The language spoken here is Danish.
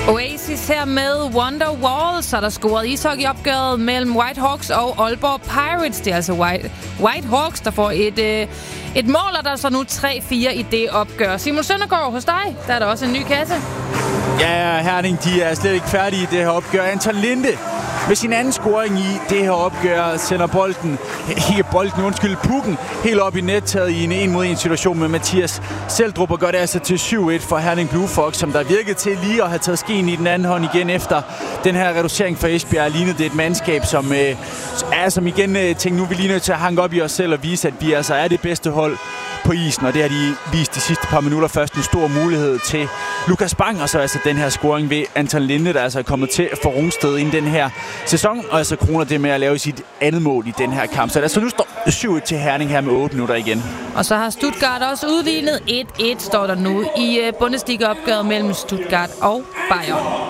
Oasis her med Wonderwall, så der scoret ishockeyopgøret mellem Whitehawks og Aalborg Pirates. Det er altså Whitehawks, der får et mål, og der er så nu 3-4 i det opgør. Simon Søndergaard, hos dig, der er der også en ny kasse. Ja, Herning, de er slet ikke færdige i det her opgør. Anton Linde med sin anden scoring i det her opgør sender pukken helt op i nettaget i en 1-mod-1 situation med Mathias Seldrup, og gør det altså til 7-1 for Herning Blue Fox, som der virkede til lige at have taget skeen i den anden hånd igen efter den her reducering for Esbjerg. Lignede det et mandskab, som igen tænkte, nu er vi lige nødt til at hanke op i os selv og vise, at vi altså er det bedste hold på isen, og det har de vist de sidste par minutter. Først en stor mulighed til Lukas Bang, og så altså den her scoring ved Anton Linde, der altså er kommet til for Rungsted inden den her sæson, og altså kroner det med at lave sit andet mål i den her kamp. Så altså nu står 7-1 til Herning her med 8 minutter igen. Og så har Stuttgart også udlignet 1-1, står der nu i Bundesliga-opgøret mellem Stuttgart og Bayern.